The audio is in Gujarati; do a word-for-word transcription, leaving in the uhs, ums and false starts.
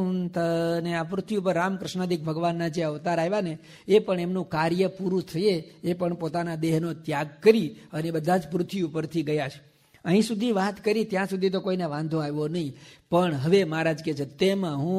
ને આ પૃથ્વી ઉપર રામકૃષ્ણાદિક ભગવાનના જે અવતાર આવ્યા ને એ પણ એમનું કાર્ય પૂરું થયે એ પણ પોતાના દેહનો ત્યાગ કરી અને બધા જ પૃથ્વી ઉપરથી ગયા છે. અહીં સુધી વાત કરી ત્યાં સુધી તો કોઈને વાંધો આવ્યો નહીં, પણ હવે મહારાજ કહે છે તેમાં હું